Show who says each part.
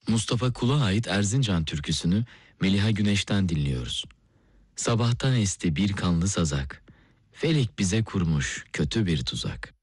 Speaker 1: Mustafa Kul'a ait Erzincan türküsünü Meliha Güneş'ten dinliyoruz. Sabahtan esti bir kanlı sazak, felek bize kurmuş kötü bir tuzak.